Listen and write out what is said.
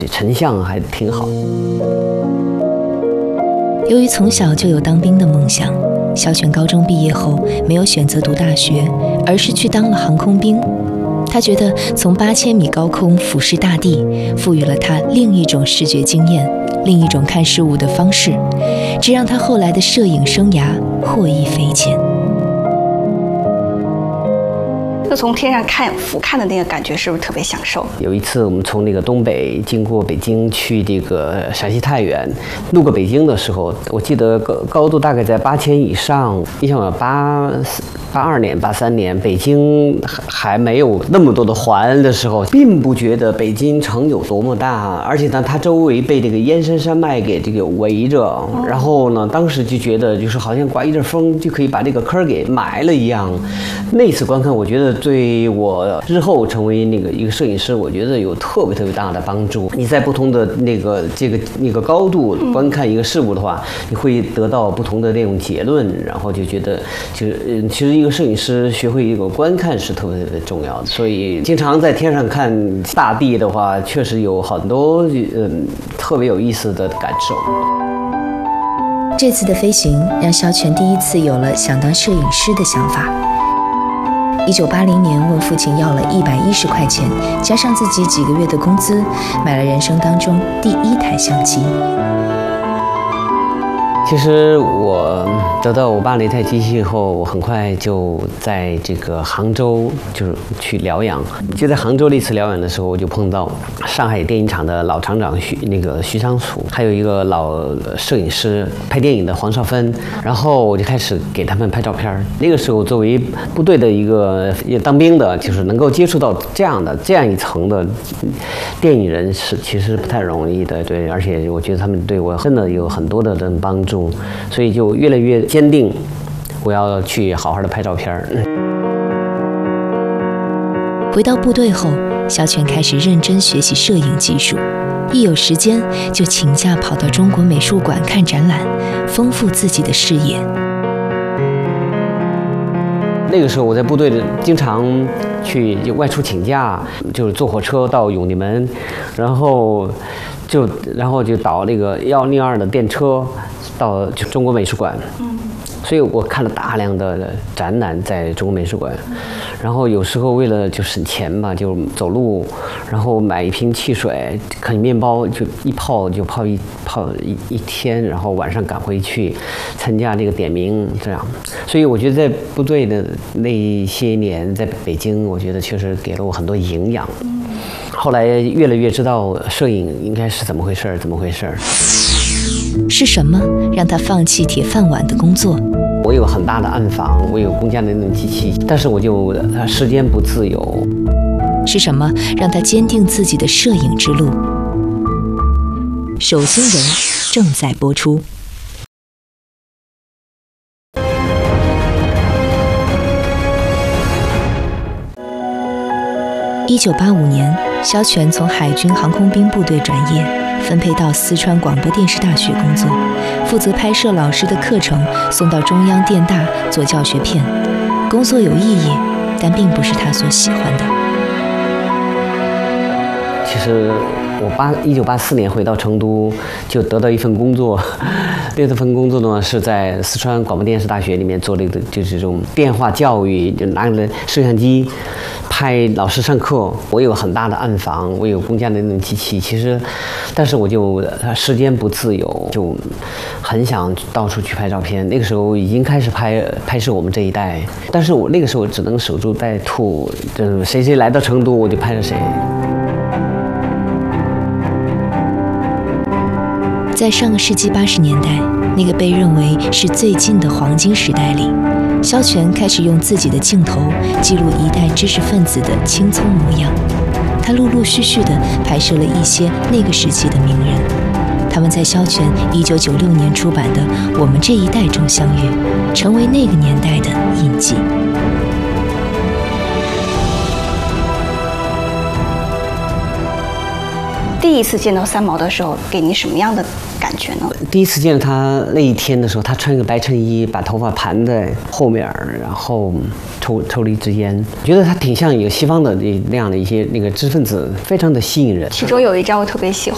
成像还挺好。 由于从小就有当兵的梦想，肖全高中毕业后没有选择读大学，而是去当了航空兵。他觉得从8000米高空俯视大地，赋予了他另一种视觉经验，另一种看事物的方式，这让他后来的摄影生涯获益匪浅。 就从天上俯瞰的那个感觉，是不是特别享受？ 有一次我们从那个东北经过北京去这个陕西太原，路过北京的时候，我记得高度大概在8000以上。你想82年、83年，北京还没有那么多的环的时候，并不觉得北京城有多么大，而且呢，它周围被这个燕山山脉给这个围着，然后呢，当时就觉得就是好像刮一阵风就可以把这个坑给埋了一样。那次观看，我觉得对我日后成为一个摄影师，我觉得有特别大的帮助。你在不同的那个高度观看一个事物的话，你会得到不同的那种结论，然后就觉得其实一个摄影师学会一个观看是特别重要的。所以经常在天上看大地的话，确实有很多特别有意思的感受。 这次的飞行让肖全第一次有了想当摄影师的想法。1980年问父亲要了110块钱，加上自己几个月的工资，买了人生当中第1台相机。 其实我得到我爸那台机器以后，我很快就在这个杭州就是去疗养。就在杭州那次疗养的时候，我就碰到上海电影厂的老厂长徐昌楚，还有一个老摄影师拍电影的黄少芬，然后我就开始给他们拍照片。那个时候作为部队的一个当兵的，就是能够接触到这样一层的电影人是其实不太容易的，对，而且我觉得他们对我真的有很多的帮助。所以就越来越坚定，我要去好好的拍照片。 回到部队后，肖全开始认真学习摄影技术，一有时间就请假跑到中国美术馆看展览，丰富自己的视野。 那个时候我在部队里经常去外出请假，就是坐火车到永定门，然后就倒那个102的电车到中国美术馆。所以我看了大量的展览在中国美术馆，然后有时候为了就省钱吧，就走路，然后买一瓶汽水，啃面包，就一泡一天，然后晚上赶回去参加这个点名这样。所以我觉得在部队的那些年，在北京，我觉得确实给了我很多营养。后来越来越知道摄影应该是怎么回事。 是什么让他放弃铁饭碗的工作？ 我有很大的暗房，我有公家的那种机器，但是我就时间不自由。 是什么让他坚定自己的摄影之路？手心人正在播出。1985年，肖全从海军航空兵部队转业，分配到四川广播电视大学工作，负责拍摄老师的课程，送到中央电大做教学片。工作有意义，但并不是他所喜欢的。 其实我1984年回到成都，就得到一份工作。这份工作呢是在四川广播电视大学里面做就是这种电话教育，就拿着摄像机拍老师上课。我有很大的暗房，我有公家的那种机器，但是我就时间不自由，就很想到处去拍照片。那个时候已经开始拍摄我们这一代，但是我那个时候只能守株待兔，就是谁来到成都我就拍着谁。 在上个世纪80年代，那个被认为是最近的黄金时代里，肖全开始用自己的镜头记录一代知识分子的青葱模样。他陆陆续续地拍摄了一些那个时期的名人，他们在肖全1996年出版的《我们这一代》中相遇，成为那个年代的印记。 第一次见到三毛的时候，给您什么样的感觉呢？ 第一次见到他那一天的时候，他穿个白衬衣，把头发盘在后面，然后抽了一支烟，觉得他挺像有西方的那样的一些那个知识分子，非常的吸引人。 其中有一张我特别喜欢，